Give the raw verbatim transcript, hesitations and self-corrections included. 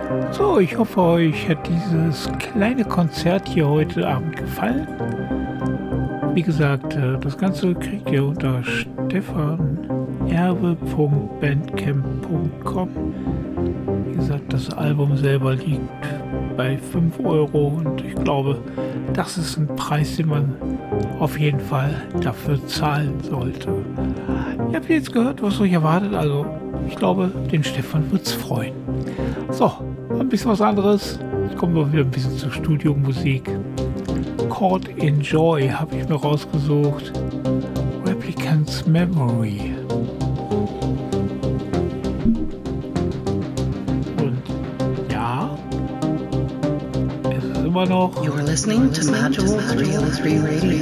So, ich hoffe, euch hat dieses kleine Konzert hier heute Abend gefallen. Wie gesagt, äh, das Ganze kriegt ihr unter stefan erbe punkt bandcamp punkt com. Wie gesagt, das Album selber liegt bei fünf Euro und ich glaube, das ist ein Preis, den man auf jeden Fall dafür zahlen sollte. Ihr habt jetzt gehört, was euch erwartet, also ich glaube, den Stefan wird's freuen. So, ein bisschen was anderes. Jetzt kommen wir wieder ein bisschen zur Studiomusik. Caught in Joy habe ich mir rausgesucht. Replicant's Memory. Und ja, es ist immer noch. You're listening to Magical three oh three Radio.